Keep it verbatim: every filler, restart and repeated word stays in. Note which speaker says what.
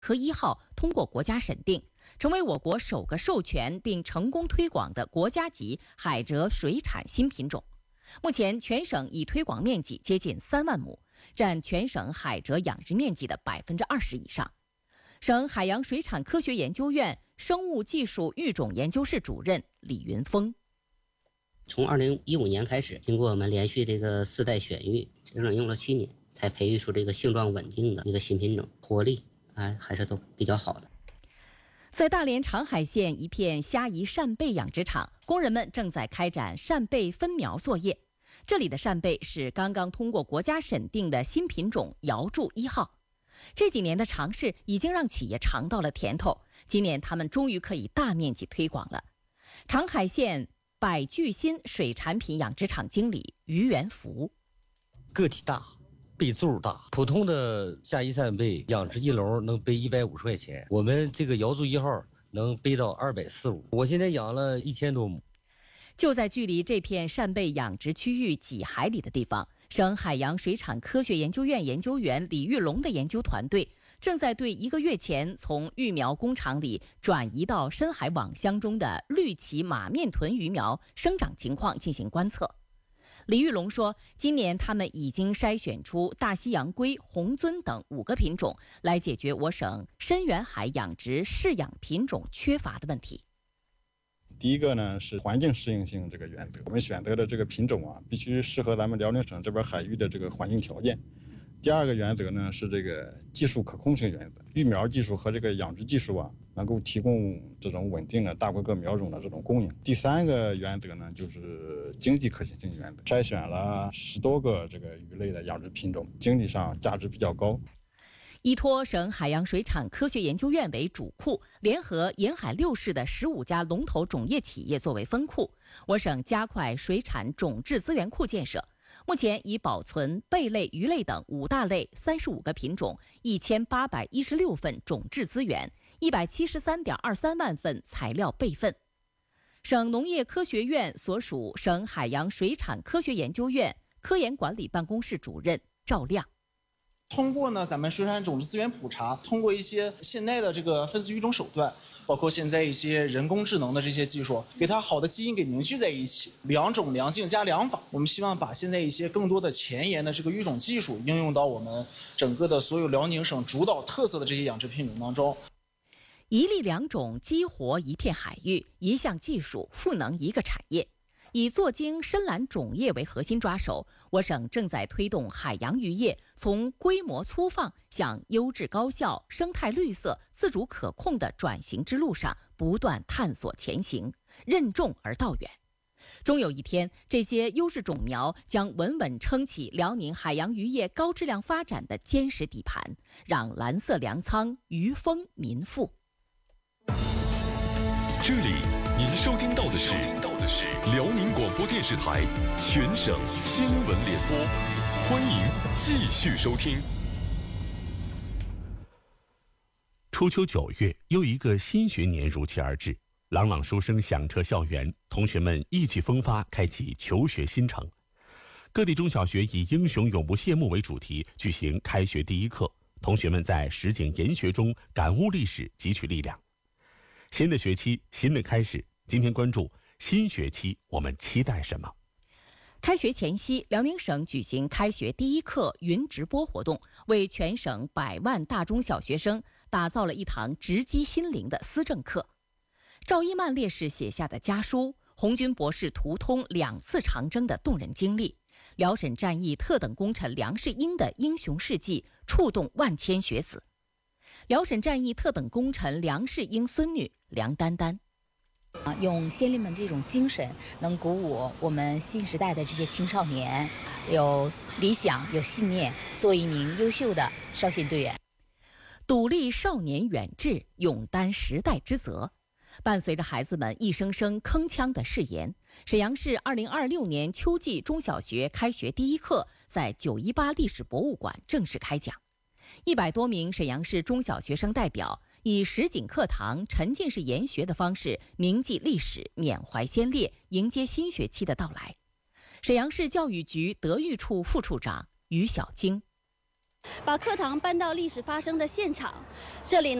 Speaker 1: 科一号通过国家审定，成为我国首个授权并成功推广的国家级海蜇水产新品种。目前全省已推广面积接近三万亩，占全省海蜇养殖面积的百分之二十以上。省海洋水产科学研究院生物技术育种研究室主任李云峰：
Speaker 2: 从二零一五年开始，经过我们连续这个四代选育，整整用了七年，才培育出这个性状稳定的一个新品种，活力啊还是都比较好的。
Speaker 1: 在大连长海县一片虾夷扇贝养殖场，工人们正在开展扇贝分苗作业。这里的扇贝是刚刚通过国家审定的新品种瑶柱一号。这几年的尝试已经让企业尝到了甜头，今年他们终于可以大面积推广了。长海县百聚新水产品养殖场经理于元福：
Speaker 3: 个体大，背柱大，普通的虾夷扇贝养殖一笼能背一百五十块钱，我们这个瑶柱一号能背到二百四五。我现在养了一千多亩。
Speaker 1: 就在距离这片扇贝养殖区域几海里的地方，省海洋水产科学研究院研究员李玉龙的研究团队正在对一个月前从育苗工厂里转移到深海网箱中的绿鳍马面豚鱼苗生长情况进行观测。李玉龙说，今年他们已经筛选出大西洋龟、红鳟等五个品种，来解决我省深远海养殖饲养品种缺乏的问题。
Speaker 4: 第一个呢是环境适应性这个原则，我们选择的这个品种啊，必须适合咱们辽宁省这边海域的这个环境条件。第二个原则呢是这个技术可控性原则，育苗技术和这个养殖技术啊，能够提供这种稳定的大规格苗种的这种供应。第三个原则呢就是经济可行性原则，筛选了十多个这个鱼类的养殖品种，经济上价值比较高。
Speaker 1: 依托省海洋水产科学研究院为主库，联合沿海六市的十五家龙头种业企业作为分库，我省加快水产种质资源库建设。目前已保存贝类、鱼类等五大类三十五个品种，一千八百一十六份种质资源，一百七十三点二三万份材料备份。省农业科学院所属省海洋水产科学研究院科研管理办公室主任赵亮：
Speaker 5: 通过呢咱们水产种质资源普查，通过一些现代的这个分饲育种手段，包括现在一些人工智能的这些技术，给它好的基因给凝聚在一起，良种良境加良法。我们希望把现在一些更多的前沿的这个育种技术应用到我们整个的所有辽宁省主导特色的这些养殖品种当中。
Speaker 1: 一粒良种激活一片海域，一项技术赋能一个产业。以做精深蓝种业为核心抓手，我省正在推动海洋渔业从规模粗放向优质高效、生态绿色、自主可控的转型之路上不断探索前行，任重而道远。终有一天，这些优质种苗将稳稳撑起辽宁海洋渔业高质量发展的坚实底盘，让蓝色粮仓渔丰民富。
Speaker 6: 这里您收听到的是辽宁广播电视台全省新闻联播，欢迎继续收听。
Speaker 7: 初秋九月，又一个新学年如期而至，朗朗书声响彻校园，同学们意气风发，开启求学新程。各地中小学以英雄永不谢幕为主题，举行开学第一课，同学们在实景研学中感悟历史，汲取力量。新的学期，新的开始，今天关注新学期我们期待什么？
Speaker 1: 开学前夕，辽宁省举行开学第一课云直播活动，为全省百万大中小学生打造了一堂直击心灵的思政课。赵一曼烈士写下的家书，红军博士图通两次长征的动人经历，辽沈战役特等功臣梁世英的英雄事迹，触动万千学子。辽沈战役特等功臣梁世英孙女梁丹丹。
Speaker 8: 啊，用先烈们这种精神，能鼓舞我们新时代的这些青少年，有理想、有信念，做一名优秀的少先队员。
Speaker 1: 笃立少年远志，勇担时代之责。伴随着孩子们一声声铿锵的誓言，沈阳市二零二六年秋季中小学开学第一课在九一八历史博物馆正式开讲。一百多名沈阳市中小学生代表以实景课堂、沉浸式研学的方式铭记历史、缅怀先烈，迎接新学期的到来。沈阳市教育局德育处副处长于小晶：
Speaker 9: 把课堂搬到历史发生的现场，这里呢。